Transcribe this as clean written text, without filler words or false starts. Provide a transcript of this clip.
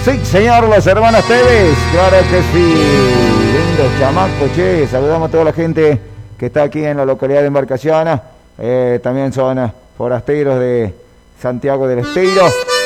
Sí, señor, los hermanos Tevez, claro que sí. Lindos chamacos, che. Saludamos a toda la gente que está aquí en la localidad de Embarcación. También son forasteros de Santiago del Esteiro.